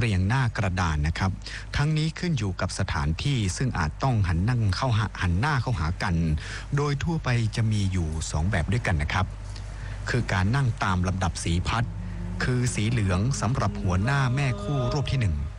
เรียงหน้ากระดานนะครับทั้งนี้ขึ้นอยู่กับสถานที่ซึ่งอาจต้องหันหน้าเข้าหากันโดยทั่วไปจะมีอยู่2แบบด้วยกันนะครับคือการนั่งตามลำดับสีพัดคือสีเหลืองสำหรับหัวหน้าแม่คู่รูปที่